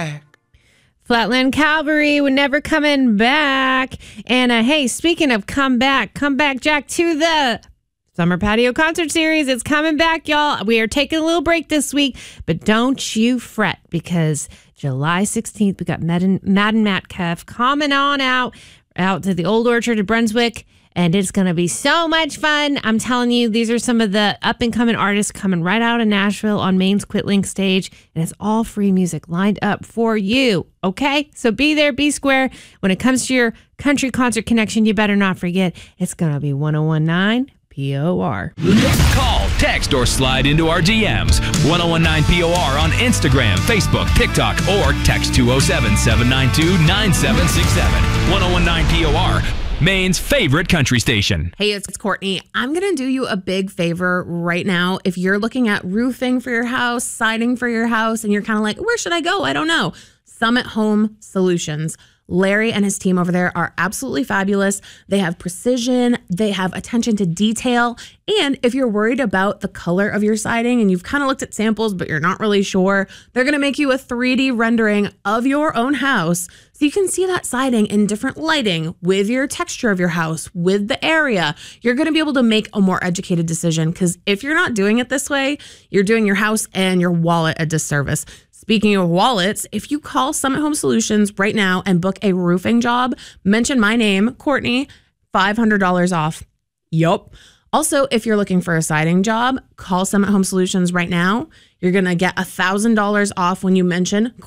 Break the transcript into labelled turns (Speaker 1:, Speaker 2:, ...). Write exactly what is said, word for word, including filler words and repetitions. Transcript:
Speaker 1: back.
Speaker 2: Flatland Cavalry, we're never coming back. And uh, hey, speaking of come back, come back, Jack, to the Summer Patio Concert Series. It's coming back, y'all. We are taking a little break this week, but don't you fret, because July sixteenth, we got Madden, Madden Metcalf coming on out, out to the Old Orchard of Brunswick. And it's going to be so much fun. I'm telling you, these are some of the up-and-coming artists coming right out of Nashville on Maine's Quitlink stage. And it's all free music lined up for you, okay? So be there, be square. When it comes to your country concert connection, you better not forget, it's going to be one oh one nine P O R.
Speaker 3: Call, text, or slide into our D Ms. ten nineteen P O R on Instagram, Facebook, TikTok, or text two oh seven, seven nine two, nine seven six seven. ten nineteen P O R. Maine's favorite country station.
Speaker 4: Hey, it's Courtney. I'm going to do you a big favor right now. If you're looking at roofing for your house, siding for your house, and you're kind of like, where should I go? I don't know. Summit Home Solutions. Larry and his team over there are absolutely fabulous. They have precision. They have attention to detail. And if you're worried about the color of your siding and you've kind of looked at samples, but you're not really sure, they're going to make you a three D rendering of your own house so you can see that siding in different lighting with your texture of your house, with the area. You're going to be able to make a more educated decision, because if you're not doing it this way, you're doing your house and your wallet a disservice. Speaking of wallets, if you call Summit Home Solutions right now and book a roofing job, mention my name, Courtney, five hundred dollars off. Yup. Also, if you're looking for a siding job, call Summit Home Solutions right now. You're going to get one thousand dollars off when you mention